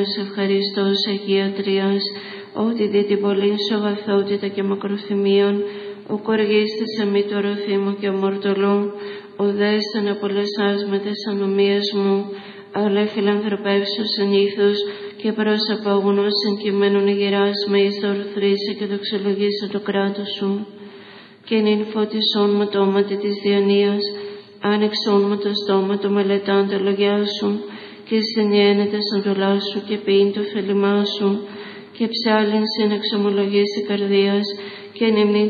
Σε ευχαριστώ, Αγία Τρίας, ότι δι' την πολλήν σου αγαθότητα και μακροθυμίων, ο κοργίστησε μη το ρωθήμου και αμορτωλού, ο δέσεν απολεσάς με τες ανομίες μου, αλλά φιλανθρωπεύσου συνήθους και προς απόγνος εν κειμένων ηγεράς με εις δορθρήσει και δοξολογήσει το κράτος σου. Και νυν φώτισόν μου το όματι της διανοίας, άνοιξόν μου το στόμα το μελετάν τα λόγια σου, και συνιένεται σαν το λάσου και ποιήν το φελιμά σου, και ψάλιν συν εξομολογήσει καρδίας, και νυμνήν